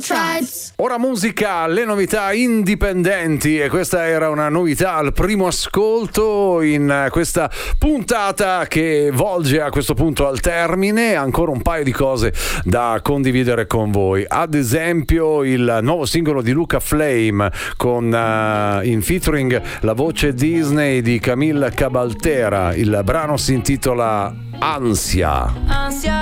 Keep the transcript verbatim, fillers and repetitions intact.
Ora musica, le novità indipendenti, e questa era una novità al primo ascolto in questa puntata che volge a questo punto al termine. Ancora un paio di cose da condividere con voi, ad esempio il nuovo singolo di Luca Flame con uh, in featuring la voce Disney di Camille Cabaltera. Il brano si intitola Ansia. Ansia.